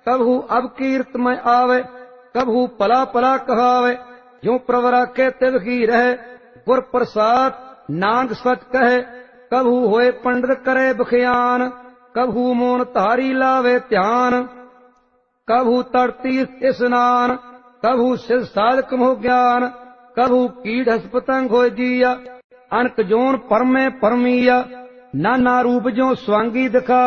कबहू अब कीर्त में आवे, कबहू पला पला कहावे। जो प्रभ राखे तिल ही रहे, गुर प्रसाद नानक सच कहे। कबहू होए पंडित करे बखियान, कबहू मोन धारी लावे ध्यान। कबहू तड़ती स्नान, कबहू सिद्ध साधक मोह ज्ञान। कबहू कीट हस पतंग होए जिया, अनक जोन परमे परमिया। नाना रूप जो स्वांगी दिखा,